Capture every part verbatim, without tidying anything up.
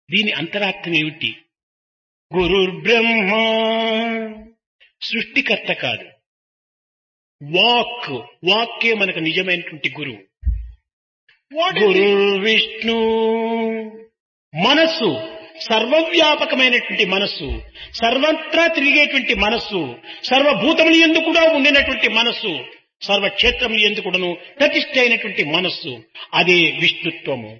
దీని అంతరార్థం ఏమిటి? గురుర్బ్రహ్మ, సృష్టికర్త కాదు. వాక్, వాక్కే మనకు నిజమైనటువంటి గురువు. గురు విష్ణు, మనస్సు, సర్వవ్యాపకమైనటువంటి మనస్సు, సర్వత్రా తిరిగేటువంటి మనస్సు, సర్వభూతముల యందు కూడా ఉండినటువంటి మనస్సు, సర్వక్షేత్రముల యందు కూడాను ప్రతిష్ఠ అయినటువంటి మనస్సు, అదే విష్ణుత్వము.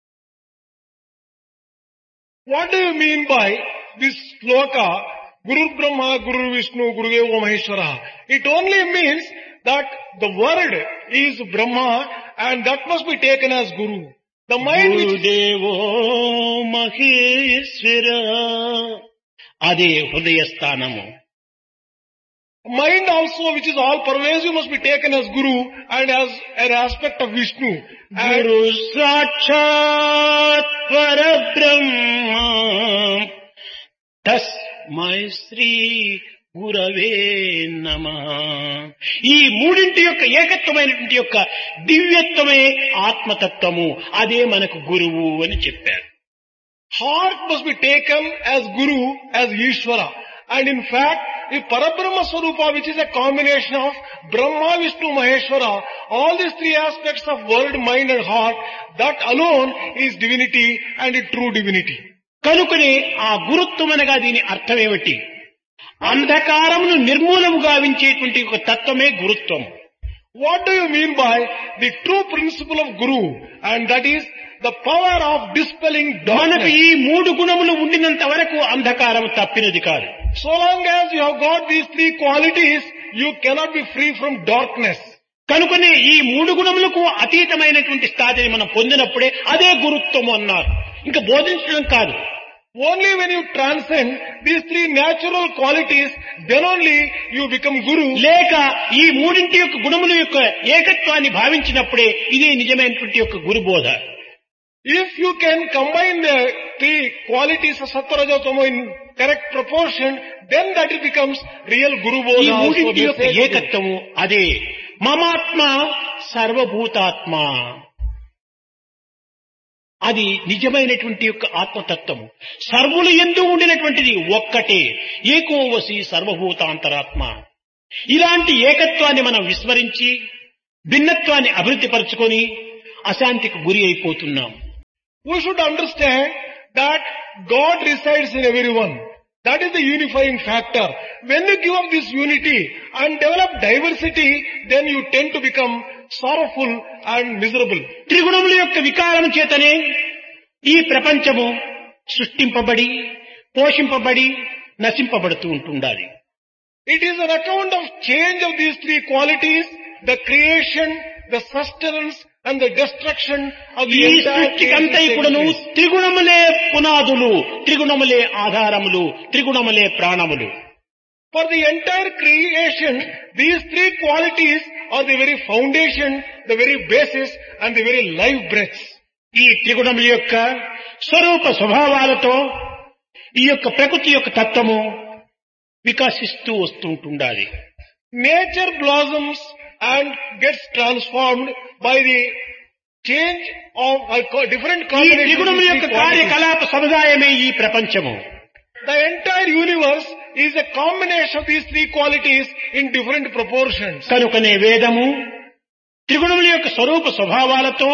What do you mean by this sloka, Guru Brahma, Guru Vishnu, Guru Deva Maheshwara? It only means that the word is Brahma and that must be taken as Guru. The mind which... గురుదేవో Maheshwara, అదే హృదయ స్థానము. Mind also, which is all pervasive, must be taken as Guru and as an aspect of Vishnu. గురు సాక్షాత్ పరబ్రహ్మ తస్మై శ్రీ గురవే నమః. ఈ మూడింటి యొక్క ఏకత్వమైనటువంటి యొక్క దివ్యత్వమే ఆత్మతత్వము, అదే మనకు గురువు అని చెప్పారు. Heart must be taken as Guru, as Ishvara. And in fact, the Parabrahma Swarupa, which is a combination of Brahma, Vishnu, Maheshwara, all these three aspects of word, mind and heart, that alone is divinity and a true divinity. కనుకనే ఆ గురుత్వం అనగా దీని అర్థమేమిటి? అంధకారమును నిర్మూలము గావించేటువంటి ఒక తత్వమే గురుత్వం. What do you mean by the true principle of Guru? And that is the power of dispelling మనకు darkness. ఈ మూడు గుణములు ఉండినంత వరకు అంధకారం తప్పినది కాదు. So long as you have got these three qualities, you cannot be free from darkness. కనుకనే ఈ మూడు గుణములకు అతీతమైనటువంటి స్థాయిని మనం పొందినప్పుడే అదే గురుత్వము అన్నారు. ఇంకా బోధించడం కాదు. Only when you transcend these three natural qualities, then only you become Guru. లేక ఈ మూడింటి యొక్క గుణముల యొక్క ఏకత్వాన్ని భావించినప్పుడే ఇదే నిజమైనటువంటి యొక్క గురుబోధ. If you can combine the three qualities of Sattva Tamo in correct proportion, then that it becomes real Guru ఈ Bodha. మూడింటి యొక్క ఏకత్వము అదే మమాత్మ సర్వభూతాత్మ, అది నిజమైనటువంటి యొక్క ఆత్మతత్వము. సర్వుల యందు ఉండినటువంటిది ఒక్కటే, ఏకోవసి సర్వభూతాంతరాత్మ. ఇలాంటి ఏకత్వాన్ని మనం విస్మరించి భిన్నత్వాన్ని అభివృద్ధి పరుచుకొని అశాంతికి గురి అయిపోతున్నాం. We should understand that God resides in everyone. That is the unifying factor. When you give up this unity and develop diversity, then you tend to become sorrowful and miserable. త్రిగుణముల యొక్క వికారం చేతనే ఈ ప్రపంచము సృష్టింపబడి పోషింపబడి నశింపబడుతూ ఉంటుండాలి. It is an account of change of these three qualities, the creation, the sustenance and the destruction of the ఈ entire సృష్టికంతా కూడాను creation. త్రిగుణములే పునాదులు, త్రిగుణములే ఆధారములు, త్రిగుణములే ప్రాణములు. For the entire creation, these three qualities are the very foundation, the very basis and the very life breaths. ఈ త్రిగుణముల యొక్క స్వరూప స్వభావాలతో ఈ యొక్క ప్రకృతి యొక్క తత్వము వికసిస్తూ వస్తూ ఉంటుండాలి. Nature blossoms and gets transformed by the change of uh, co- different ఈ combinations of త్రిగుణముల these యొక్క three qualities. కార్యకలాప సముదాయమే ఈ ప్రపంచము. The entire universe is a combination of these three qualities in different proportions. కనుకనే వేదము త్రిగుణముల యొక్క స్వరూప స్వభావాలతో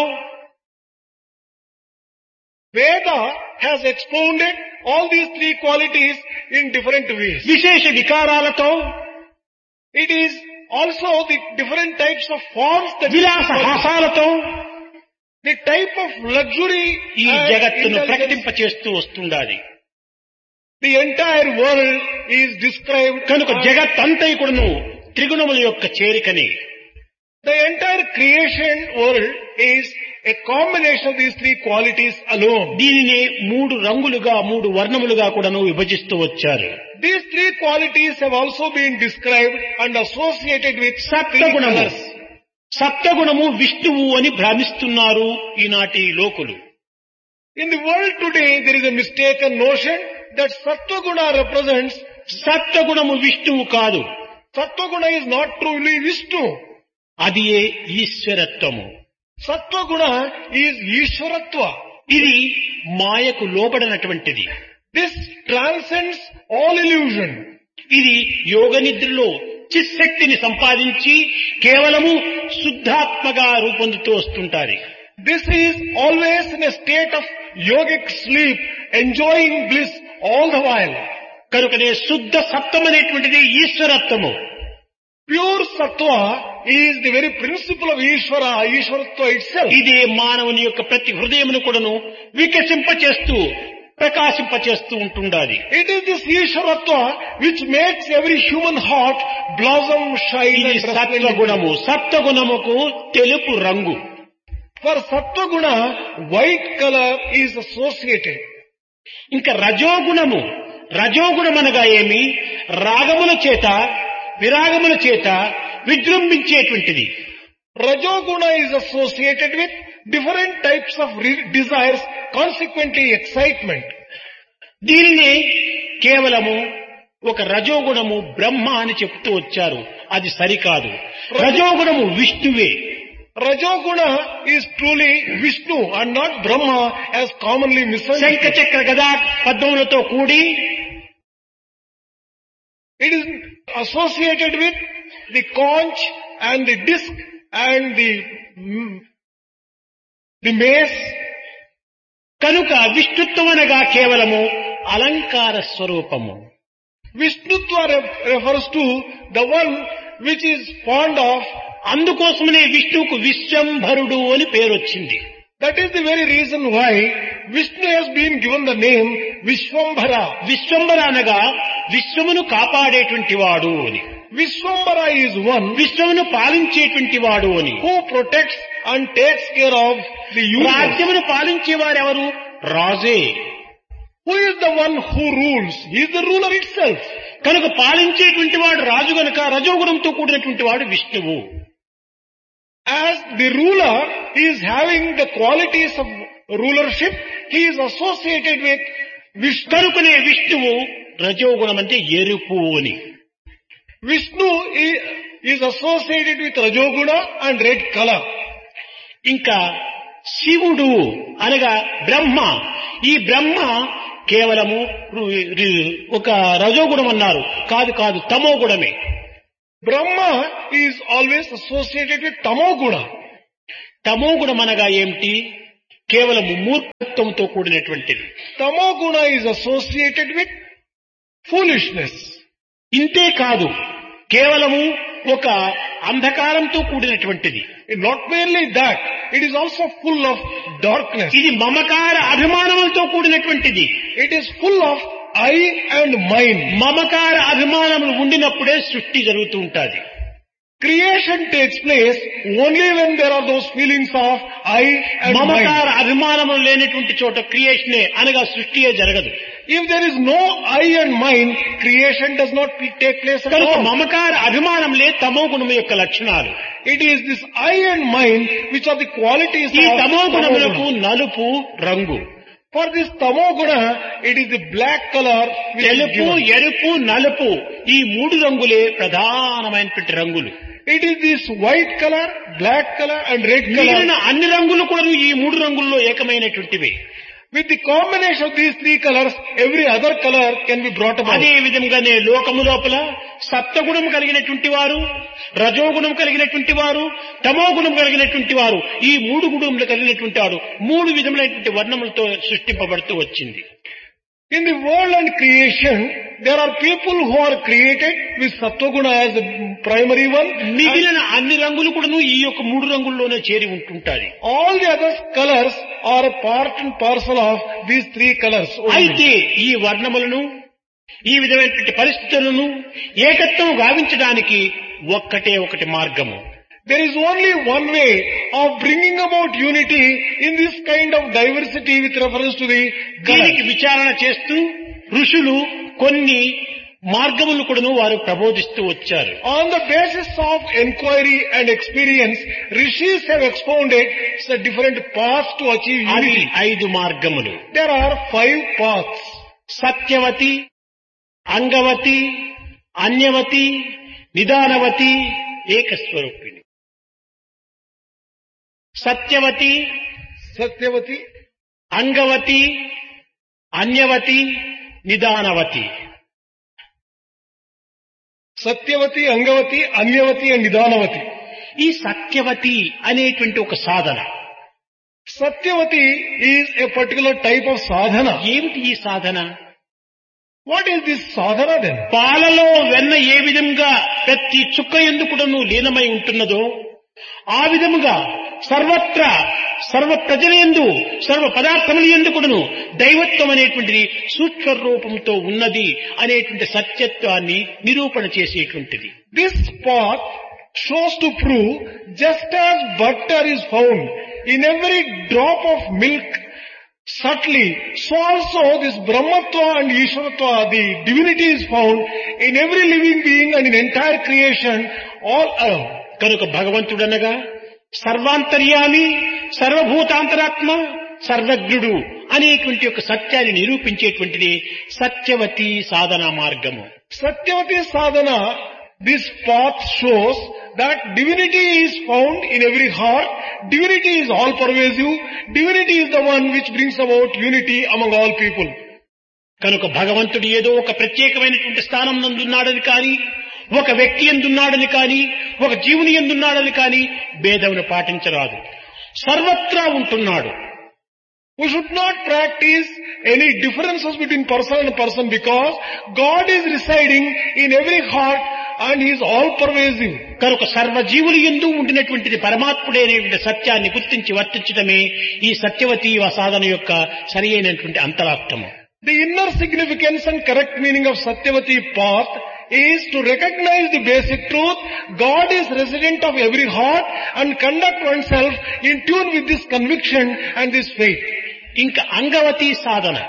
Veda has expounded all these three qualities in different ways. విశేష వికారాలతో It is also the different types of forms that విలాస హాసాలతో the type of luxury ఈ and జగత్తును indulgence. ప్రకటింపచేస్తూ వస్తుండాలి. The entire world is described. కనుక as- జగత్తంతా కూడాను త్రిగుణముల యొక్క చేరికనే. The entire creation world is a combination of these three qualities alone. దీనిని మూడు రంగులుగా మూడు వర్ణములుగా కూడాను విభజిస్తూ వచ్చారు. These three qualities have also been described and associated with three సప్తగుణము, colors. సప్తగుణము విష్ణువు అని భ్రమిస్తున్నారు ఈనాటి లోకులు. In the world today, there is a mistaken notion that Sattva-guna represents, సప్తగుణము విష్ణువు కాదు, Sattva-guna is not truly Vishnu. అది ఈశ్వరత్వము. Sattva-guna is Ishwaratva. ఇది మాయకు లోబడినటువంటిది. This transcends all illusion. ఇది యోగ నిద్రలో చిశక్తిని సంపాదించి కేవలము శుద్ధాత్మగా రూపొందుతూ వస్తుంటారు. This is always in a state of yogic sleep, enjoying bliss all the while. కనుకనే శుద్ధ సత్వం అనేటువంటిది ఈశ్వరత్వము. Pure sattva is the very principle of Ishvara, Ishvaratva itself. ఇదే మానవుని యొక్క ప్రతి హృదయమును కూడాను వికసింపచేస్తూ ప్రకాశింపచేస్తూ ఉంటుండాలి. It is this Ishvaratva which makes every human heart blossom, shine ఇది and సత్వగుణము. సత్వగుణముకు తెలుపు రంగు. For Sattva Guna, white color is associated. ఇంకా రజోగుణము. రజోగుణమనగా ఏమి? రాగముల చేత విరాగముల చేత విజృంభించేటువంటిది. Rajoguna is associated with different types of re- desires, consequently excitement. దీనిని కేవలము ఒక రజోగుణము బ్రహ్మ అని చెప్తూ వచ్చారు. అది సరికాదు. రజోగుణము విష్ణువే. Rajoguna is truly Vishnu and not Brahma as commonly శంఖ misunderstood. చక్ర గదా పద్మములతో కూడి It is associated with the conch and the disc and the, mm, the mace. కనుక విష్ణుత్వం అనగా కేవలము అలంకార స్వరూపము. Vishnutva re- refers to the one which is fond of. అందుకోసమనే విష్ణువుకు విశ్వంభరుడు అని పేరు వచ్చింది. That is the very reason why Vishnu has been given the name Vishwambhara. Vishwambhara అనగా విశ్వమును కాపాడేటువంటి వాడు అని, Vishwambhara is one విశ్వమును పాలించేటువంటి వాడు అని. who protects and takes care of the universe. రాజ్యమును పాలించేవారు ఎవరు? రాజే. Who is the one who rules? He is the ruler itself. కనుక పాలించేటువంటి వాడు రాజు గనుక రజోగుణంతో కూడినటువంటి వాడు విష్ణువు. As the ruler is having the qualities of rulership, he is associated with Vishnu. కనుకనే విష్ణువు రజోగుణం అంటే ఎరుపు అని. Vishnu is, is associated with Rajoguna and red color. ఇంకా శివుడు అనగా బ్రహ్మ. ఈ బ్రహ్మ కేవలము రు- రు- ఒక రజోగుణం అన్నారు. కాదు కాదు తమోగుణమే. Brahma is always associated with Tamoguna. తమోగుణం అనగా ఏమిటి? కేవలము మూర్ఖత్వంతో కూడినటువంటిది. Tamoguna is associated with foolishness. ఇంతే కాదు, కేవలము ఒక అంధకారంతో కూడినటువంటిది. Not merely that, it is also full of darkness. ఇది మమకార అభిమానములతో కూడినటువంటిది. It is full of I and mine. మమకార అభిమానములు ఉండినప్పుడే సృష్టి జరుగుతూ ఉంటుంది. Creation takes place only when there are those feelings of I and mine. మమకార అభిమానములు లేనటువంటి చోట క్రియేషనే అనగా సృష్టియే జరగదు. If there is no I and mine, creation does not take place at కనుక all. మమకార అభిమానములే తమో గుణము యొక్క లక్షణాలు. It is this I and mine which are the qualities ఈ of తమో గుణములకు Tamoguna. నలుపు రంగు, For this Tamoguna, it is the black color which is తెలుపు, given. ఎరుపు, నలుపు ఈ మూడు రంగులే ప్రధానమైనటువంటి రంగులు. It is this white color, black color and red మిగిలిన color. అన్ని రంగులు కూడా ఈ మూడు రంగుల్లో ఏకమైనటువంటివి. With the combination of these three colors, every other color can be brought about. అదే విధంగానే లోకము లోపల సప్తగుణం కలిగినటువంటి వారు, రజోగుణం కలిగినటువంటి వారు, తమోగుణం కలిగినటువంటి వారు, ఈ మూడు గుణములు కలిగినటువంటి వారు మూడు విధములైనటువంటి వర్ణములతో సృష్టింపబడుతూ వచ్చింది. In the world and creation, there are people who are created with Sattva-guna as the primary one. మిగిలిన అన్ని రంగులు కూడాను ఈ యొక్క మూడు రంగుల్లోనే చేరి ఉంటుంటాయి. All the other colors are a part and parcel of these three colors. only. అయితే ఈ వర్ణములను ఈ విధమైనటువంటి పరిస్థితులను ఏకత్వం గావించడానికి ఒక్కటే ఒకటి మార్గము. There is only one way of bringing about unity in this kind of diversity with reference to the దీనికి colors. విచారణ చేస్తూ ఋషులు కొన్ని మార్గములు కూడాను వారు ప్రబోధిస్తూ వచ్చారు. On the basis of inquiry and experience, rishis have expounded the different paths to achieve అవి unity. ఐదు మార్గములు. There are five paths. Satyavathi, Angavati, అన్యవతి, నిదానవతి, ఏకస్వరూపిణి. Satyavathi, Satyavati, Angavati, అన్యవతి, నిదానవతి. Satyavathi, Angavati, అన్యవతి and నిదానవతి. ఈ సత్యవతి అనేటువంటి ఒక సాధన. Satyavathi is a particular type of సాధన. ఏమిటి ఈ సాధన? What is this Sadhana then? పాలలో వెన్న ఏ విధంగా ప్రతి చుక్క ఎందుకుడను లీనమై ఉంటున్నదో ఆ విధముగా సర్వత్రా సర్వ ప్రజలందు సర్వ పదార్థముల ఎందుకుడను దైవత్వం అనేటువంటిది సూక్ష్మ రూపంతో ఉన్నది అనేటువంటి సత్యత్వాన్ని నిరూపణ చేసేటువంటిది. This path shows to prove just as butter is found in every drop of milk subtly, so also this Brahmatva and Ishwaratva, the divinity is found in every living being and in entire creation all around. కనుక భగవంతుడనగా సర్వాంతర్యామి, సర్వభూతాంతరాత్మ, సర్వజ్ఞుడు అనేటువంటి ఒక సత్యాన్ని నిరూపించేటువంటిది సత్యవతి సాధనా మార్గము. Satyavati sadhana, this path shows that divinity is found in every heart, divinity is all pervasive, divinity is the one which brings about unity among all people. కనుక భగవంతుడు ఏదో ఒక ప్రత్యేకమైనటువంటి స్థానం నందున్నాడని కానీ, ఒక వ్యక్తి ఎందున్నాడని కానీ, ఒక జీవుని ఎందున్నాడని కానీ భేదమును పాటించరాదు. సర్వత్రా ఉంటున్నాడు. We should not practice any differences between person and person because God is residing in every heart and He is all pervasive. కనుక సర్వజీవులు యందు ఉండినటువంటిది పరమాత్ముడే అనేటువంటి సత్యాన్ని గుర్తించి వర్తించడమే ఈ సత్యవతి సాధన యొక్క సరి అయినటువంటి అంతరార్థము. The inner significance and correct meaning of Satyavati path is to recognize the basic truth. God is resident of every heart and conduct oneself in tune with this conviction and this faith. ఇంకా అంగవతి సాధన.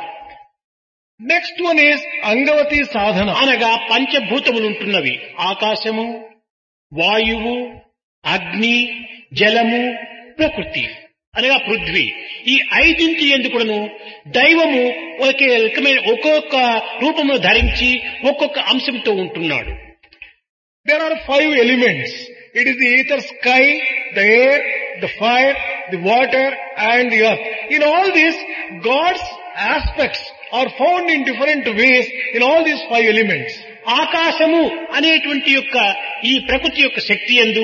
Next one is Angavati sadhana. అనగా పంచభూతములు ఉంటున్నవి. ఆకాశము, వాయువు, అగ్ని, జలము, ప్రకృతి అనగా పృథ్వీ. ఈ ఐదింటి ఎందుకును దైవము ఒకే రకమైన ఒక్కొక్క రూపమును ధరించి ఒక్కొక్క అంశంతో ఉంటున్నాడు. There are five elements. It is the ether, sky, the air, the fire, the water and the earth. In all this, God's aspects are found in different ways in all these five elements. ఆకాశము అనేటువంటి యొక్క ఈ ప్రకృతి యొక్క శక్తి యందు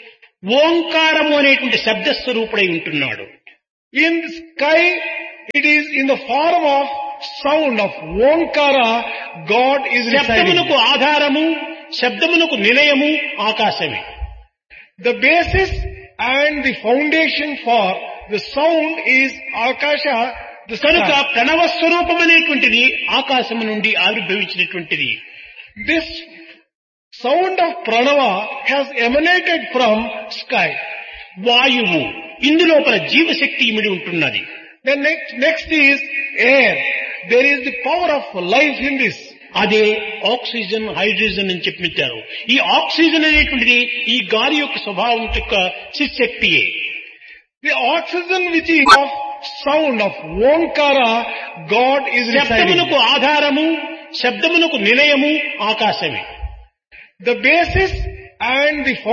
ఓంకారము అనేటువంటి శబ్ద స్వరూపుడై ఉంటున్నాడు. In the sky, it is in the form of sound of Omkara, God is residing. శబ్దమునకు ఆధారము, శబ్దమునకు నిలయము ఆకాశమే. The basis and the foundation for the sound is Akasha, the కనుక sky. ప్రణవ స్వరూపం అనేటువంటిది ఆకాశము నుండి ఆవిర్భవించినటువంటిది. This sound of Pranava has emanated from sky. వాయువు ఇందులోపల జీవశక్తి ఇమిడి ఉంటున్నది. Then next, next is air. There is the power of life in this. అదే ఆక్సిజన్, హైడ్రోజన్ అని చెప్పిచ్చారు. ఈ ఆక్సిజన్ అనేటువంటిది ఈ గాలి యొక్క స్వభావం యొక్క శక్తియే. The oxygen which is of sound of Omkara, God is residing. శబ్దమునకు ఆధారము, శబ్దమునకు నిలయము ఆకాశమే. The basis and the